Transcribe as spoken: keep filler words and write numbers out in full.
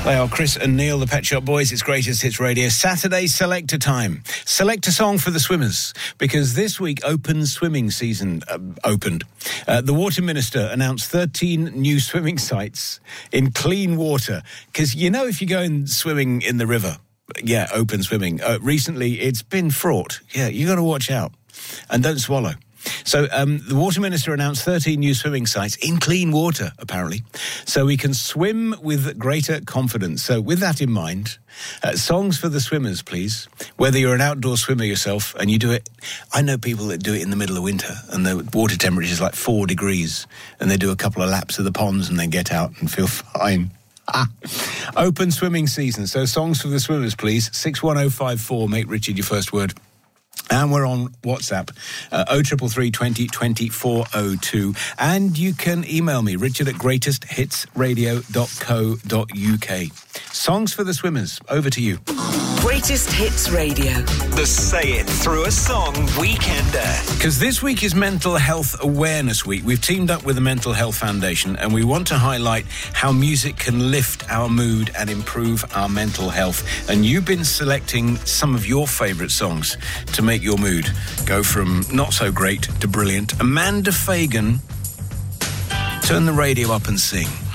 They are Chris and Neil, the Pet Shop Boys. It's Greatest Hits Radio. Saturday selector time. Select a song for the swimmers, because this week open swimming season uh, opened. Uh, the Water Minister announced thirteen new swimming sites in clean water. Because, you know, if you're going swimming in the river, yeah, open swimming, uh, recently it's been fraught. Yeah, you got to watch out and don't swallow. So um, the Water Minister announced thirteen new swimming sites in clean water, apparently, so we can swim with greater confidence. So with that in mind, uh, songs for the swimmers, please. Whether you're an outdoor swimmer yourself and you do it, I know people that do it in the middle of winter and the water temperature is like four degrees and they do a couple of laps of the ponds and then get out and feel fine. Ah. Open swimming season, so songs for the swimmers, please. six one oh five four, make Richard your first word. And we're on WhatsApp, uh, oh triple three twenty twenty-four oh two. And you can email me, richard at greatest hits radio dot co dot uk. Songs for the swimmers, over to you. Greatest Hits Radio. The Say It Through a Song Weekender. Because this week is Mental Health Awareness Week. We've teamed up with the Mental Health Foundation and we want to highlight how music can lift our mood and improve our mental health. And you've been selecting some of your favourite songs to make your mood go from not so great to brilliant. Amanda Fagan, turn the radio up and sing.